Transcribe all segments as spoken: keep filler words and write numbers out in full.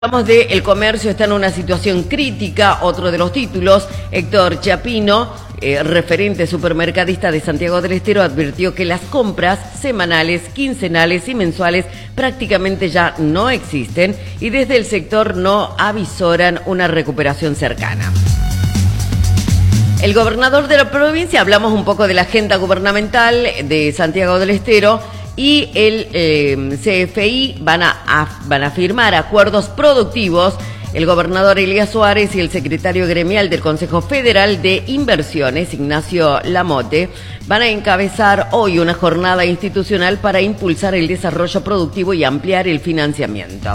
Hablamos de el comercio está en una situación crítica, otro de los títulos. Héctor Chapino, eh, referente supermercadista de Santiago del Estero, advirtió que las compras semanales, quincenales y mensuales prácticamente ya no existen y desde el sector no avisoran una recuperación cercana. El gobernador de la provincia, hablamos un poco de la agenda gubernamental de Santiago del Estero, y el eh, C F I van a, a, van a firmar acuerdos productivos. El gobernador Elías Suárez y el secretario gremial del Consejo Federal de Inversiones, Ignacio Lamote, van a encabezar hoy una jornada institucional para impulsar el desarrollo productivo y ampliar el financiamiento.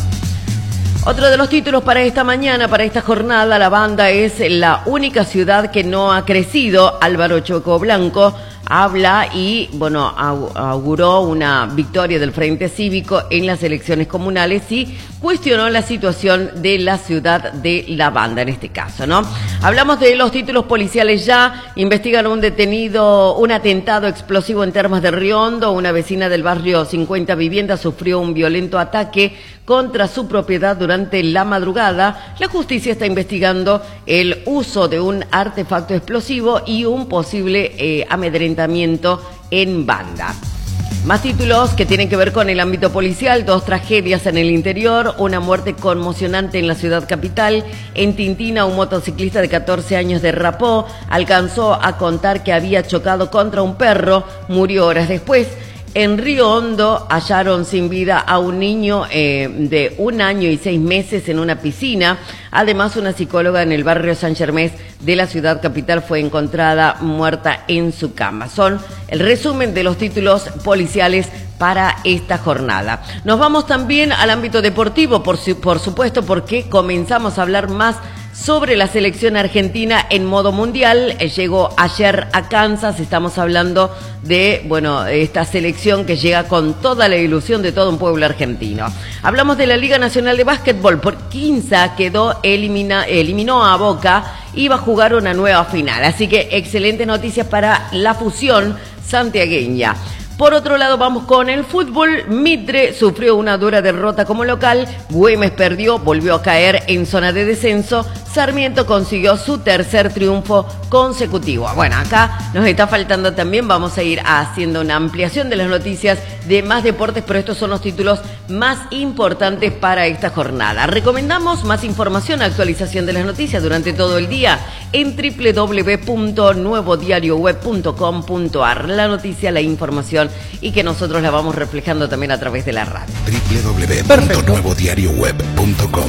Otro de los títulos para esta mañana, para esta jornada, la banda es la única ciudad que no ha crecido. Álvaro Choco Blanco habla y, bueno, auguró una victoria del Frente Cívico en las elecciones comunales y cuestionó la situación de la ciudad de La Banda en este caso, ¿no? Hablamos de los títulos policiales ya. Investigan un detenido, un atentado explosivo en Termas de Río Hondo. Una vecina del barrio cincuenta Viviendas sufrió un violento ataque contra su propiedad durante la madrugada. La justicia está investigando el uso de un artefacto explosivo y un posible eh, amedrentamiento en banda. Más títulos que tienen que ver con el ámbito policial, dos tragedias en el interior, una muerte conmocionante en la ciudad capital. En Tintina, un motociclista de catorce años derrapó, alcanzó a contar que había chocado contra un perro, murió horas después. En Río Hondo hallaron sin vida a un niño eh, de un año y seis meses en una piscina. Además, una psicóloga en el barrio San Germés de la ciudad capital fue encontrada muerta en su cama. Son el resumen de los títulos policiales para esta jornada. Nos vamos también al ámbito deportivo, por, su, por supuesto, porque comenzamos a hablar más sobre la selección argentina en modo mundial. Llegó ayer a Kansas. Estamos hablando de, bueno, esta selección que llega con toda la ilusión de todo un pueblo argentino. Hablamos de la Liga Nacional de Básquetbol. Por Quinza quedó, elimina, eliminó a Boca y va a jugar una nueva final. Así que excelente noticia para la fusión santiagueña. Por otro lado, vamos con el fútbol. Mitre sufrió una dura derrota como local. Güemes perdió, volvió a caer en zona de descenso. Sarmiento consiguió su tercer triunfo consecutivo. Bueno, acá nos está faltando también. Vamos a ir haciendo una ampliación de las noticias de más deportes, pero estos son los títulos más importantes para esta jornada. Recomendamos más información, actualización de las noticias durante todo el día en doble u doble u doble u punto nuevo diario web punto com punto a r. La noticia, la información, y que nosotros la vamos reflejando también a través de la radio. doble u doble u doble u punto nuevo diario web punto com.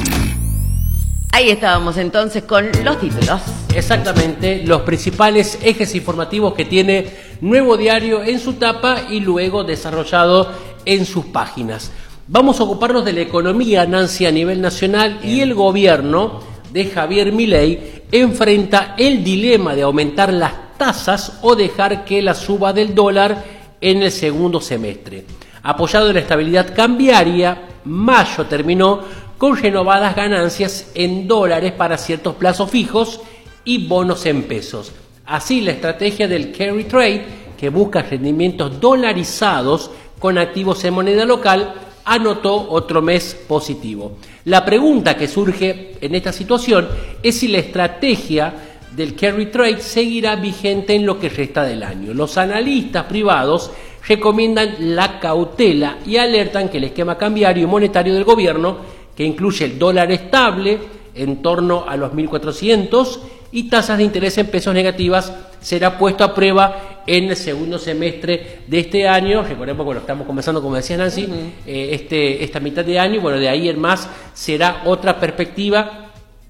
Ahí estábamos entonces con los títulos. Exactamente, los principales ejes informativos que tiene Nuevo Diario en su tapa y luego desarrollado en sus páginas. Vamos a ocuparnos de la economía, Nancy, a nivel nacional. Bien. Y el gobierno de Javier Milei enfrenta el dilema de aumentar las tasas o dejar que la suba del dólar en el segundo semestre. Apoyado en la estabilidad cambiaria, mayo terminó con renovadas ganancias en dólares para ciertos plazos fijos y bonos en pesos. Así, la estrategia del carry trade, que busca rendimientos dolarizados con activos en moneda local, anotó otro mes positivo. La pregunta que surge en esta situación es si la estrategia del carry trade seguirá vigente en lo que resta del año. Los analistas privados recomiendan la cautela y alertan que el esquema cambiario y monetario del gobierno, que incluye el dólar estable en torno a los mil cuatrocientos y tasas de interés en pesos negativas, será puesto a prueba en el segundo semestre de este año. Recordemos, bueno, estamos comenzando, como decía Nancy, uh-huh. eh, este, esta mitad de año, y bueno, de ahí en más será otra perspectiva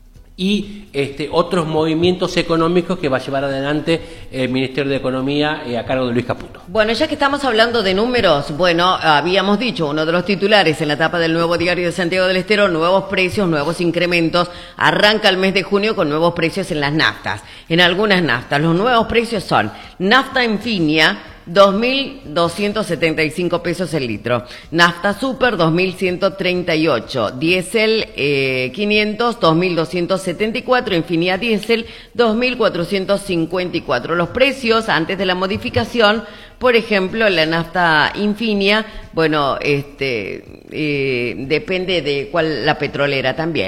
y este, otros movimientos económicos que va a llevar adelante el Ministerio de Economía eh, a cargo de Luis Caputo. Bueno, ya que estamos hablando de números, bueno, habíamos dicho, uno de los titulares en la tapa del Nuevo Diario de Santiago del Estero, nuevos precios, nuevos incrementos. Arranca el mes de junio con nuevos precios en las naftas. En algunas naftas, los nuevos precios son nafta Infinia, dos mil doscientos setenta y cinco pesos el litro. Nafta super, dos mil ciento treinta y ocho. Diésel eh, quinientos, dos mil doscientos setenta y cuatro. Infinia Diésel, dos mil cuatrocientos cincuenta y cuatro. Los precios antes de la modificación, por ejemplo, la nafta Infinia, bueno, este eh, depende de cuál la petrolera también.